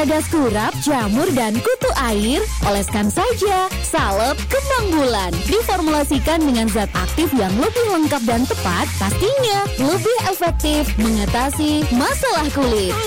ada scrub, jamur, dan kutu air, oleskan saja salep kembang bulan. Diformulasikan dengan zat aktif yang lebih lengkap dan tepat, pastinya lebih efektif mengatasi masalah kulit.